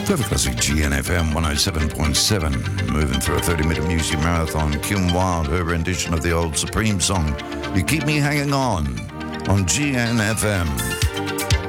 Perfect Classic GNFM 107.7. Moving through a 30-minute music marathon. Kim Wilde, her rendition of the old Supreme song, You Keep Me Hanging On GNFM.